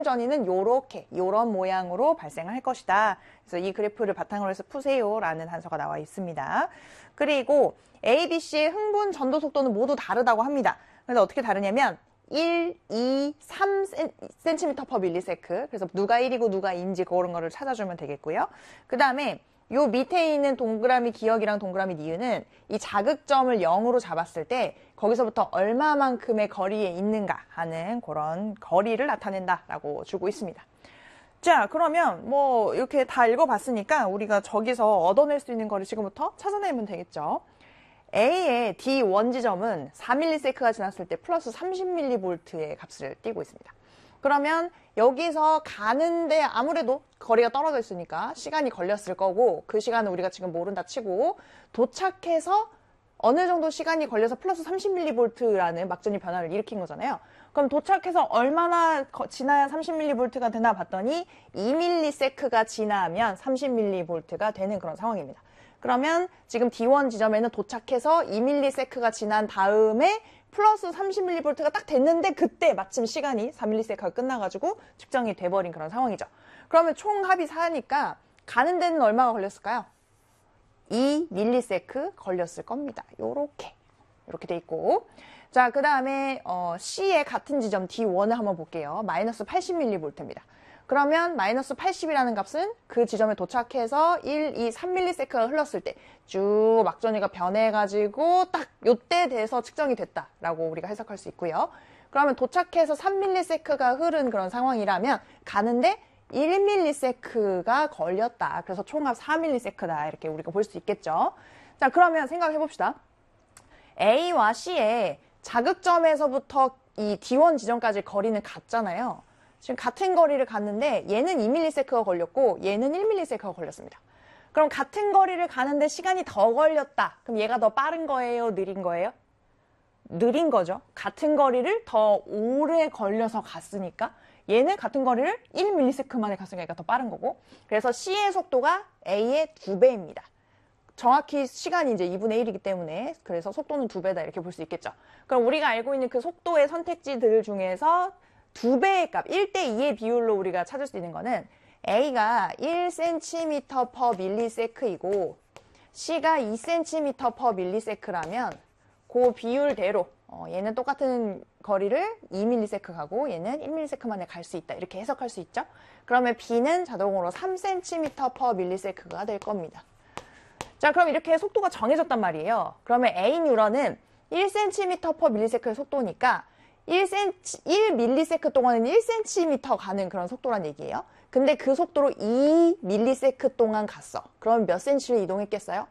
전이는 요런 모양으로 발생을 할 것이다. 그래서 이 그래프를 바탕으로 해서 푸세요라는 단서가 나와 있습니다. 그리고 A, B, C의 흥분 전도 속도는 모두 다르다고 합니다. 그래서 어떻게 다르냐면 1, 2, 3cm/ms. 그래서 누가 1이고 누가 2인지 그런 거를 찾아주면 되겠고요. 그 다음에 요 밑에 있는 동그라미 기역이랑 동그라미 니은은 이 자극점을 0으로 잡았을 때 거기서부터 얼마만큼의 거리에 있는가 하는 그런 거리를 나타낸다라고 주고 있습니다. 자, 그러면 뭐 이렇게 다 읽어봤으니까 우리가 저기서 얻어낼 수 있는 거를 지금부터 찾아내면 되겠죠. A의 D1 지점은 4ms가 지났을 때 플러스 30mV의 값을 띄고 있습니다. 그러면 여기서 가는데 아무래도 거리가 떨어져 있으니까 시간이 걸렸을 거고, 그 시간은 우리가 지금 모른다 치고 도착해서 어느 정도 시간이 걸려서 플러스 30mV라는 막전이 변화를 일으킨 거잖아요. 그럼 도착해서 얼마나 지나야 30mV가 되나 봤더니 2ms가 지나면 30mV가 되는 그런 상황입니다. 그러면 지금 D1 지점에는 도착해서 2ms가 지난 다음에 플러스 30mV가 딱 됐는데 그때 마침 시간이 4ms가 끝나가지고 측정이 돼버린 그런 상황이죠. 그러면 총 합이 4니까 가는 데는 얼마가 걸렸을까요? 2ms 걸렸을 겁니다. 요렇게 돼 있고. 자, 그 다음에 C의 같은 지점 D1을 한번 볼게요. 마이너스 80mV입니다. 그러면 마이너스 80이라는 값은 그 지점에 도착해서 1, 2, 3ms가 흘렀을 때 쭉 막전이가 변해가지고 딱 요때 돼서 측정이 됐다라고 우리가 해석할 수 있고요. 그러면 도착해서 3ms가 흐른 그런 상황이라면 가는데 1ms가 걸렸다. 그래서 총합 4ms다. 이렇게 우리가 볼 수 있겠죠. 자, 그러면 생각해 봅시다. A와 C의 자극점에서부터 이 D1 지점까지 거리는 같잖아요. 지금 같은 거리를 갔는데 얘는 2ms가 걸렸고 얘는 1ms가 걸렸습니다. 그럼 같은 거리를 가는데 시간이 더 걸렸다. 그럼 얘가 더 빠른 거예요? 느린 거예요? 느린 거죠. 같은 거리를 더 오래 걸려서 갔으니까 얘는 같은 거리를 1ms 만에 갔으니까 얘가 더 빠른 거고, 그래서 C의 속도가 A의 2배입니다. 정확히 시간이 이제 2분의 1이기 때문에 그래서 속도는 2배다 이렇게 볼 수 있겠죠. 그럼 우리가 알고 있는 그 속도의 선택지들 중에서 2배의 값, 1대2의 비율로 우리가 찾을 수 있는 거는 A가 1cm/ms이고 C가 2cm/ms라면 그 비율대로 얘는 똑같은 거리를 2ms 가고 얘는 1ms 만에 갈 수 있다. 이렇게 해석할 수 있죠. 그러면 B는 자동으로 3cm/ms가 될 겁니다. 자, 그럼 이렇게 속도가 정해졌단 말이에요. 그러면 A 뉴런은 1cm/ms의 속도니까 1ms 동안은 1cm 가는 그런 속도란 얘기예요. 근데 그 속도로 2ms 동안 갔어. 그럼 몇 cm를 이동했겠어요?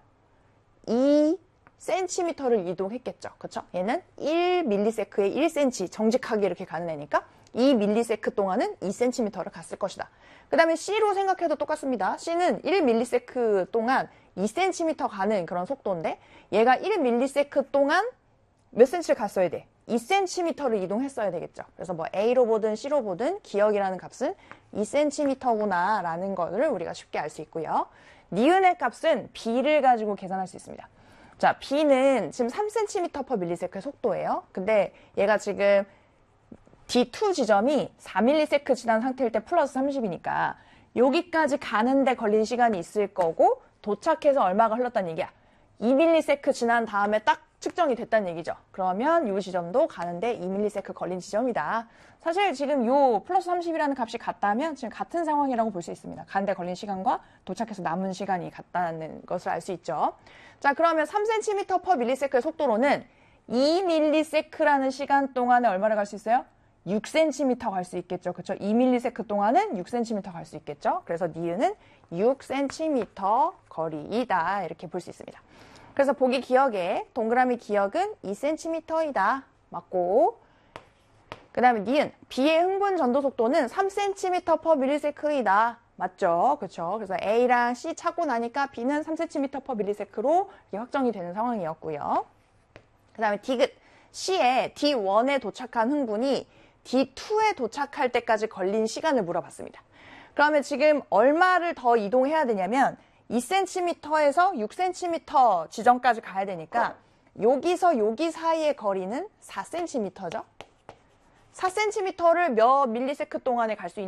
2cm를 이동했겠죠. 그쵸? 얘는 1ms에 1cm 정직하게 이렇게 가는 애니까 2ms 동안은 2cm를 갔을 것이다. 그 다음에 C로 생각해도 똑같습니다. C는 1ms 동안 2cm 가는 그런 속도인데 얘가 1ms 동안 몇 cm를 갔어야 돼? 2cm를 이동했어야 되겠죠. 그래서 뭐 A로 보든 C로 보든 기역이라는 값은 2cm구나 라는 것을 우리가 쉽게 알 수 있고요. 니은의 값은 B를 가지고 계산할 수 있습니다. 자, B는 지금 3cm/ms의 속도예요. 근데 얘가 지금 D2 지점이 4ms 지난 상태일 때 플러스 30이니까 여기까지 가는데 걸린 시간이 있을 거고 도착해서 얼마가 흘렀다는 얘기야. 2ms 지난 다음에 딱 측정이 됐다는 얘기죠. 그러면 이 지점도 가는데 2ms 걸린 지점이다. 사실 지금 요 플러스 30이라는 값이 같다면 지금 같은 상황이라고 볼 수 있습니다. 가는데 걸린 시간과 도착해서 남은 시간이 같다는 것을 알 수 있죠. 자, 그러면 3cm/ms의 속도로는 2ms라는 시간 동안에 얼마를 갈 수 있어요? 6cm 갈 수 있겠죠. 그렇죠? 2ms 동안은 6cm 갈 수 있겠죠. 그래서 니은은 6cm 거리이다. 이렇게 볼 수 있습니다. 그래서 보기 기역에 동그라미 기역은 2cm이다. 맞고, 그 다음에 니은 B의 흥분 전도 속도는 3cm/ms이다. 맞죠? 그렇죠? 그래서 A랑 C 찾고 나니까 B는 3cm/ms로 확정이 되는 상황이었고요. 그 다음에 디귿 C의 D1에 도착한 흥분이 D2에 도착할 때까지 걸린 시간을 물어봤습니다. 그러면 지금 얼마를 더 이동해야 되냐면 2cm에서 6cm 지점까지 가야 되니까 여기서 여기 사이의 거리는 4cm죠. 4cm를 몇 밀리세컨드 동안에 갈 수 있는